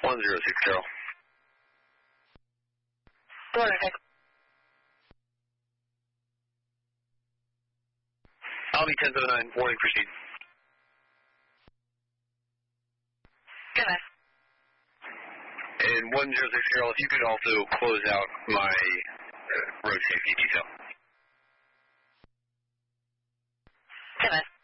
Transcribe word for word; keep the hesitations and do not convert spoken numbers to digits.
one zero six zero. Go ahead. I'll be ten seven nine, warning, proceed. Go ahead. And one zero six zero, if you could also close out my road safety detail. Go ahead.